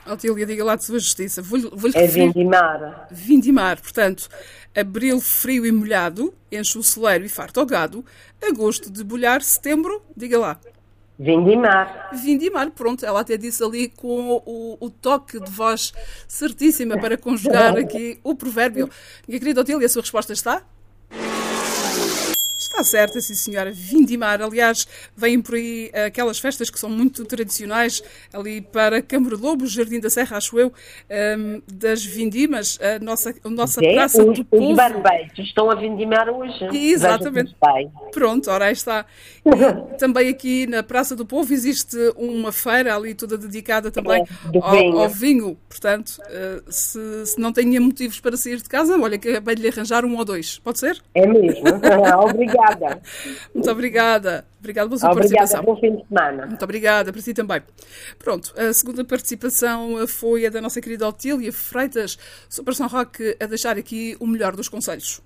Otília, diga lá de sua justiça. Vou-lhe É referir. vindimar. Vindimar, portanto, abril frio e molhado, enche o celeiro e farta o gado. Agosto de bolhar, setembro, diga lá. Vindimar. Vindimar, pronto, ela até disse ali com o toque de voz certíssima para conjugar aqui o provérbio. Minha querida Otília, a sua resposta está? Está certa, sim senhora, Vindimar. Aliás, vêm por aí aquelas festas que são muito tradicionais, ali para Câmara Lobo, Jardim da Serra, acho eu, das Vindimas, a nossa Praça do Os Povo. barbeiros estão a vindimar hoje. Exatamente. Veja bem. Pronto, ora aí está. E também aqui na Praça do Povo existe uma feira ali toda dedicada também Do vinho. ao vinho. Portanto, se não tinha motivos para sair de casa, olha, que acabei de lhe arranjar um ou dois. Pode ser? É mesmo. Obrigada. Muito obrigada. Obrigada pela sua Obrigada. participação. Bom fim de semana. Muito obrigada, para si também. Pronto, a segunda participação foi a da nossa querida Otília Freitas, Super São Roque, a deixar aqui o melhor dos conselhos.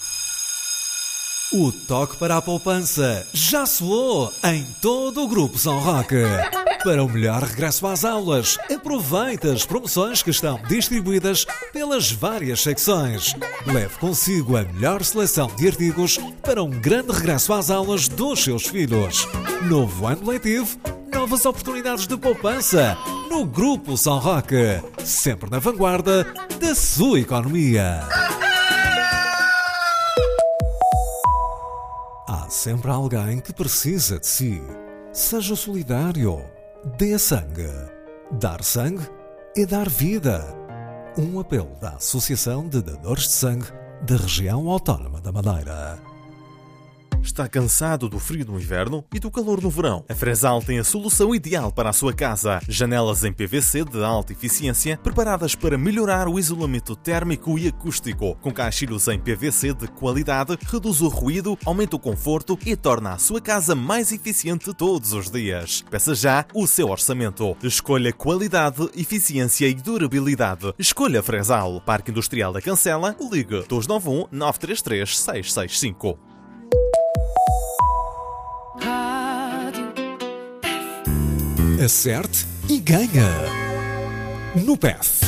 O toque para a poupança já soou em todo o Grupo São Roque. Para o melhor regresso às aulas, aproveite as promoções que estão distribuídas pelas várias secções. Leve consigo a melhor seleção de artigos para um grande regresso às aulas dos seus filhos. Novo ano letivo, novas oportunidades de poupança no Grupo São Roque. Sempre na vanguarda da sua economia. Há sempre alguém que precisa de si. Seja solidário. Dê sangue. Dar sangue é dar vida. Um apelo da Associação de Dadores de Sangue da Região Autónoma da Madeira. Está cansado do frio do inverno e do calor no verão? A Fresal tem a solução ideal para a sua casa. Janelas em PVC de alta eficiência, preparadas para melhorar o isolamento térmico e acústico. Com caixilhos em PVC de qualidade, reduz o ruído, aumenta o conforto e torna a sua casa mais eficiente todos os dias. Peça já o seu orçamento. Escolha qualidade, eficiência e durabilidade. Escolha Fresal. Parque Industrial da Cancela. Ligue 291 933 665. Acerte e ganha. No PEF.